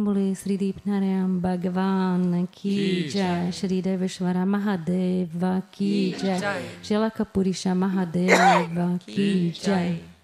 Boli Sri Deepnarayam Bhagavan Ki Jai, Shri Deveshwara Mahadeva Ki Jai, Shalaka Purisha Mahadeva Ki Jai.